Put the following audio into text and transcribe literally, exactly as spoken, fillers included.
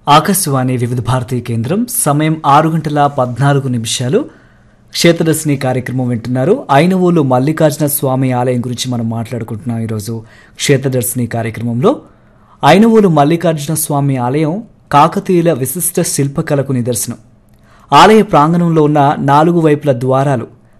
ఆకాశవాణి వివిధ భారతీయ కేంద్రం సమయం ఆరు గంటల పద్నాలుగు నిమిషాలు. క్షేత్రదర్శిని కార్యక్రమం వింటున్నారు. ఐనవోలు మల్లికార్జున స్వామి ఆలయం గురించి మనం మాట్లాడుకుంటున్నాం ఈరోజు క్షేత్రదర్శిని కార్యక్రమంలో. ఐనవోలు మల్లికార్జున స్వామి ఆలయం కాకతీయుల విశిష్ట శిల్పకళకు నిదర్శనం. ఆలయ ప్రాంగణంలో ఉన్న నాలుగు వైపుల ద్వారాలు